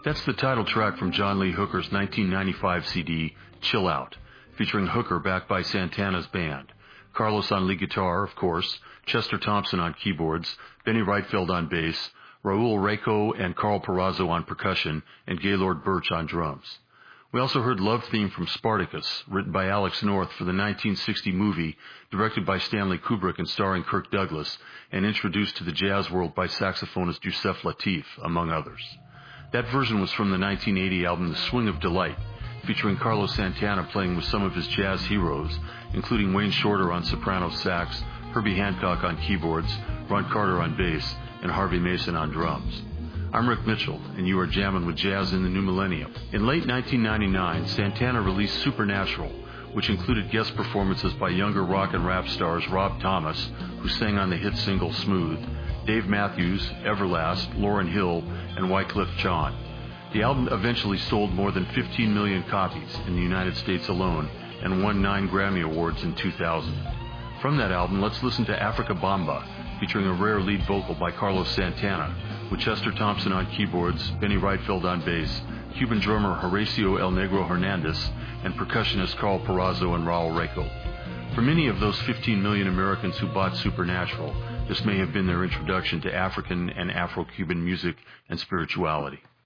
That's the title track from John Lee Hooker's 1995 CD, Chill Out, featuring Hooker backed by Santana's band. Carlos on lead guitar, of course, Chester Thompson on keyboards, Benny Reitfeld on bass, Raul Reco and Carl Perazzo on percussion, and Gaylord Birch on drums. We also heard Love Theme from Spartacus, written by Alex North for the 1960 movie, directed by Stanley Kubrick and starring Kirk Douglas, and introduced to the jazz world by saxophonist Yusef Lateef, among others. That version was from the 1980 album The Swing of Delight, featuring Carlos Santana playing with some of his jazz heroes, including Wayne Shorter on soprano sax, Herbie Hancock on keyboards, Ron Carter on bass, and Harvey Mason on drums. I'm Rick Mitchell, and you are jamming with Jazz in the New Millennium. In late 1999, Santana released Supernatural, which included guest performances by younger rock and rap stars Rob Thomas, who sang on the hit single Smooth, Dave Matthews, Everlast, Lauryn Hill, and Wyclef Jean. The album eventually sold more than 15 million copies in the United States alone and won 9 Grammy Awards in 2000. From that album, let's listen to Africa Bamba, featuring a rare lead vocal by Carlos Santana, with Chester Thompson on keyboards, Benny Reitfeld on bass, Cuban drummer Horacio El Negro Hernandez, and percussionist Carl Perazzo and Raul Reco. For many of those 15 million Americans who bought Supernatural, this may have been their introduction to African and Afro-Cuban music and spirituality.